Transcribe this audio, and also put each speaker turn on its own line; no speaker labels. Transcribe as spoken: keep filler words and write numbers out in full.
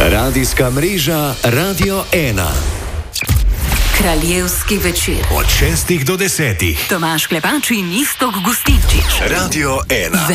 Radijska mreža Radio ena.
Kraljevski večer.
Od šestih do desetih.
Tomaž Klepač in Iztok Gustinčič.
Radio ena.